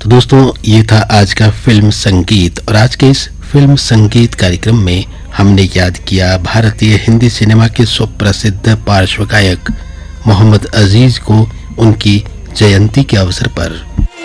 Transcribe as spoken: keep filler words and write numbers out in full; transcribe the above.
तो दोस्तों, ये था आज का फिल्म संगीत। और आज के इस फिल्म संगीत कार्यक्रम में हमने याद किया भारतीय हिंदी सिनेमा के सुप्रसिद्ध पार्श्व गायक मोहम्मद अजीज को उनकी जयंती के अवसर पर।